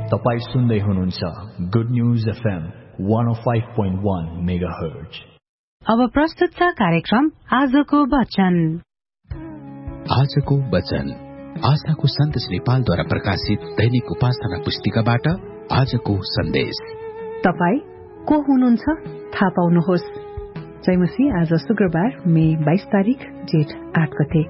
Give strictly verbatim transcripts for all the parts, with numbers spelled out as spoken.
तपाई सुन्दै हुनुहुन्छ good news FM one oh five point one megahertz. अब प्रस्तुत छ कार्यक्रम आजको वचन। आजको वचन आशाको सन्देश नेपालद्वारा प्रकाशित दैनिक उपासना पुस्तिकाबाट आजको सन्देश। तपाई को हुनुहुन्छ थाहा पाउनुहोस्। जयमसी आज शुक्रबार मे बाइस तारिक जेठ आठ गते।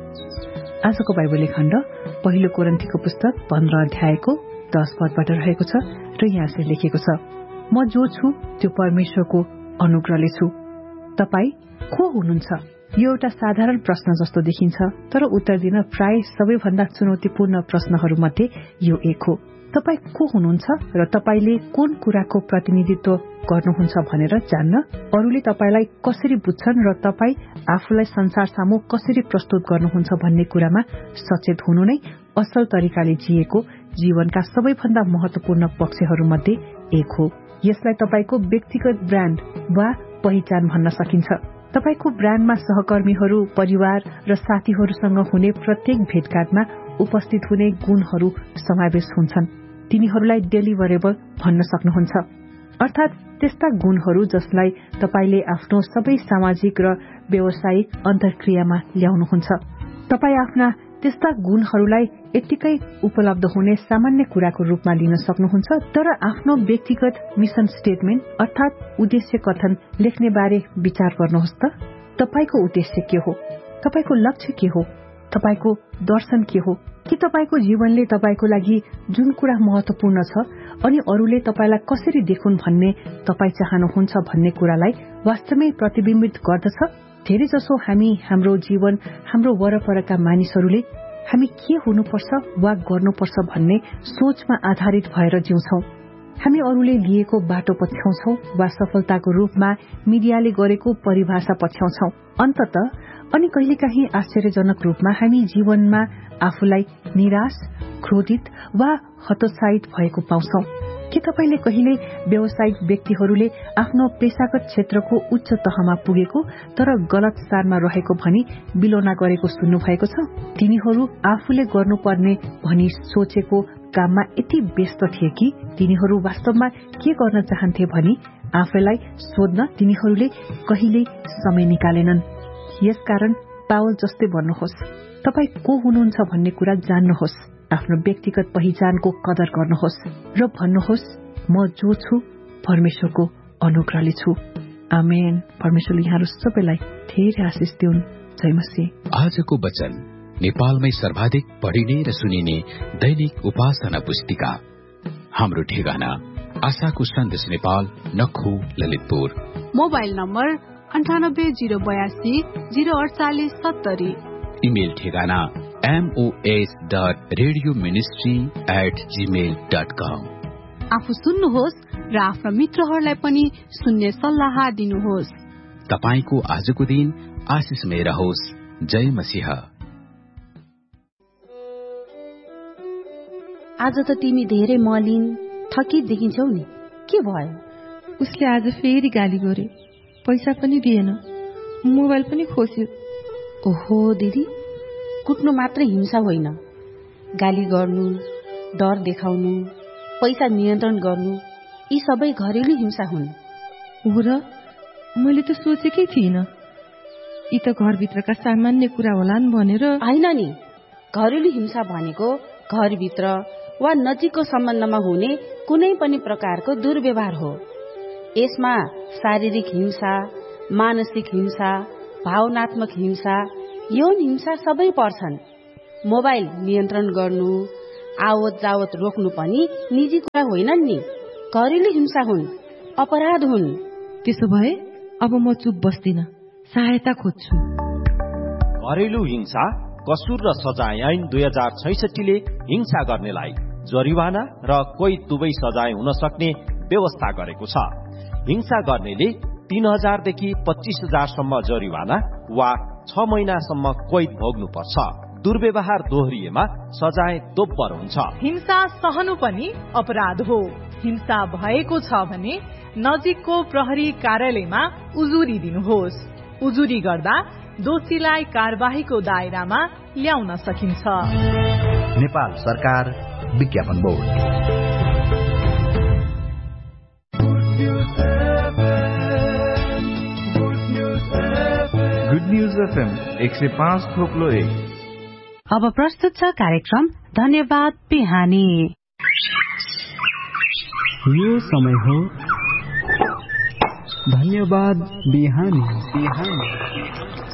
आजको बाइबल खण्ड पहिलो कोरिन्थीको पुस्तक पन्ध्र अध्यायको दस पदबाट रहेको छ र यहाँ लेखेको छ, म जो छु त्यो परमेश्वरको अनुग्रहले छु। तपाई को हुनुहुन्छ? यो एउटा साधारण प्रश्न जस्तो देखिन्छ, तर उत्तर दिन प्राय सबैभन्दा चुनौतीपूर्ण प्रश्नहरूमध्ये यो एक हो। तपाई को हुनुहुन्छ र तपाईले कुन कुराको प्रतिनिधित्व गर्नुहुन्छ भनेर जान्न, अरूले तपाईलाई कसरी बुझ्छन् र तपाई आफूलाई संसार सामु कसरी प्रस्तुत गर्नुहुन्छ भन्ने कुरामा सचेत हुनु नै असल तरिकाले जिएको जीवनका सबैभन्दा महत्वपूर्ण पक्षहरूमध्ये एक हो। यसलाई तपाईको व्यक्तिगत ब्रान्ड वा पहिचान भन्न सकिन्छ। तपाईको ब्रान्डमा सहकर्मीहरू, परिवार र साथीहरूसँग हुने प्रत्येक भेटघाटमा उपस्थित हुने गुणहरू समावेश हुन्छन्। तिनीहरूलाई डेलिभरेबल भन्न सक्नुहुन्छ, अर्थात त्यस्ता गुणहरू जसलाई तपाईले आफ्नो सबै सामाजिक र व्यावसायिक अन्तर्क्रियामा ल्याउनुहुन्छ। तपाई आफ्ना त्यस्ता गुणहरूलाई यत्तिकै उपलब्ध हुने सामान्य कुराको रूपमा लिन सक्नुहुन्छ, तर आफ्नो व्यक्तिगत मिशन स्टेटमेन्ट अर्थात उद्देश्य कथन लेख्ने बारे विचार गर्नुहोस् त। तपाईको उद्देश्य के हो? तपाईको लक्ष्य के हो? तपाईको दर्शन के हो? के तपाईको जीवनले तपाईको लागि जुन कुरा महत्वपूर्ण छ अनि अरूले तपाईलाई कसरी देखुन् भन्ने तपाई चाहनुहुन्छ भन्ने कुरालाई वास्तवमै प्रतिबिम्बित गर्दछ? धेरै जसो हामी हाम्रो जीवन हाम्रो वरपरका मानिसहरूले हामी के हुनुपर्छ वा गर्नुपर्छ भन्ने सोचमा आधारित भएर जिउँछौं। हामी अरूले लिएको बाटो पछ्याउँछौं वा सफलताको रूपमा मिडियाले गरेको परिभाषा पछ्याउँछौं। अन्ततः अनि कहिलेकाहीँ आश्चर्यजनक रूपमा हामी जीवनमा आफूलाई निराश, क्रोधित वा हतोत्साहित भएको पाउँछौं। के तपाईले कहिले व्यावसायिक व्यक्तिहरूले आफ्नो पेशागत क्षेत्रको उच्च तहमा पुगेको तर गलत स्थानमा रहेको भनी बिलोना गरेको सुन्नु भएको छ? तिनीहरू आफूले गर्नुपर्ने भनी सोचेको काममा यति व्यस्त थिए कि तिनीहरू वास्तवमा के गर्न चाहन्थे भनी आफैलाई सोध्न तिनीहरूले कहिल्यै समय निकालेनन्। यसकारण पावल जस्तै भन्नुहोस्, तपाई को हुनुहुन्छ भन्ने कुरा जान्नुहोस्, आफ्नो व्यक्तिगत पहिचानको कदर गर्नुहोस् र भन्नुहोस्, म जो छु परमेश्वरको अनुग्रहले छु। आमेन। परमेश्वरले यहाँहरू सबैलाई धेरै आशिष दिउन्। जय मसीह। आजको वचन नेपालमै सर्वाधिक पढिने र सुनिने दैनिक उपासना पुस्तिका। हाम्रो ठेगाना आशाको सन्देश नेपाल, नखु, ललितपुर। मोबाइल नम्बर अन्ठानब्बे जीरो बयासी जीरो अडचालिस सत्तरी। इमेल ठेगाना MOS dot radio ministry at Gmail dot कम। आफू सुन्नुहोस् र आफ्ना मित्रहरूलाई पनि सुन्ने सल्लाह दिनुहोस्। तपाईको आजको दिन आशिषमय रहोस्। जय मसीह। आज त तिमी धेरै मलिन थकित देखिन्छौ नि, के भयो? उसले आज फेरि गाली गर्यो, पैसा पनि दिएन, मोबाइल पनि खोस्यो। ओहो दिदी, कुट्नु मात्रै हिंसा होइन, गाली गर्नु, डर देखाउनु, पैसा नियन्त्रण गर्नु, यी सबै घरेलु हिंसा हुन्। हो र? मैले त सोचेकै थिइनँ, यी त घरभित्रका सामान्य कुरा होलान् भनेर। होइन नि, घरेलु हिंसा भनेको घरभित्र वा नजिकको सम्बन्धमा हुने कुनै पनि प्रकारको दुर्व्यवहार हो। यसमा शारीरिक हिंसा, मानसिक हिंसा, भावनात्मक हिंसा, यौन हिंसा सबै पर्छन्। मोबाइल नियन्त्रण गर्नु, आवत जावत रोक्नु पनि निजी कुरा होइनन् नि, घरेलु हिंसा हुन्, अपराध हुन्। त्यसो भए अब म चुप बस्दिन, सहायता खोज्छु। घरेलु हिंसा कसुर र सजाय ऐन दुई हजार छैसठीले हिंसा गर्नेलाई जरिवाना र कोही दुवै सजाय हुन सक्ने व्यवस्था गरेको छ। हिंसा गर्नेले तीन हजारदेखि पच्चीस हजारसम्म जरिवाना वा छ महिनासम्म कैद भोग्नुपर्छ। दुर्व्यवहार दोहोरिएमा सजाय दोब्बर हुन्छ। हिंसा सहनु पनि अपराध हो। हिंसा भएको छ भने नजिकको प्रहरी कार्यालयमा उजुरी दिनुहोस्। उजुरी गर्दा दोषीलाई कारबाहीको दायरामा ल्याउन सकिन्छ। नेपाल सरकार विज्ञापन बोर्ड। न्यूज एफएम एक सय पाँच थोप्लो एक। अब प्रस्तुत छ कार्यक्रम धन्यवाद बिहानी। यो समय हो धन्यवाद बिहानी। बिहानी